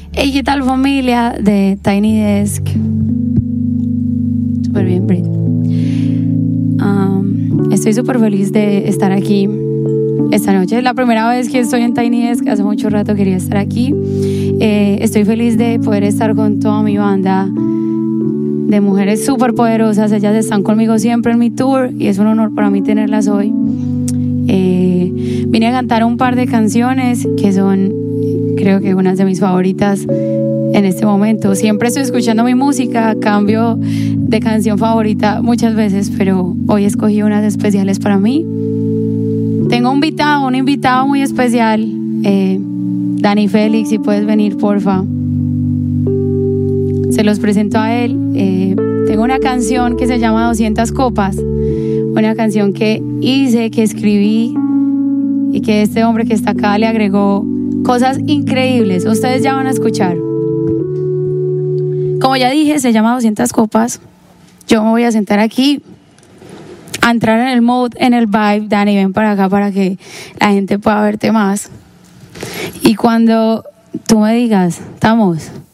Hey, ¿qué tal, familia de Tiny Desk? Súper bien, Brit. Estoy súper feliz de estar aquí esta noche. Es la primera vez que estoy en Tiny Desk. Hace mucho rato quería estar aquí. Estoy feliz de poder estar con toda mi banda de mujeres súper poderosas. Ellas están conmigo siempre en mi tour y es un honor para mí tenerlas hoy. Vine a cantar un par de canciones que son, creo que, unas de mis favoritas en este momento. Siempre estoy escuchando mi música, cambio de canción favorita muchas veces, pero hoy escogí unas especiales para mí. Tengo un invitado muy especial, Dani Félix, si puedes venir, porfa. Se los presento a él. Tengo una canción que se llama 200 copas, una canción que hice, que escribí y que este hombre que está acá le agregó cosas increíbles. Ustedes ya van a escuchar. Como ya dije, se llama 200 copas. Yo me voy a sentar aquí a entrar en el mood, en el vibe. Dani, ven para acá para que la gente pueda verte más. Y cuando tú me digas, estamos,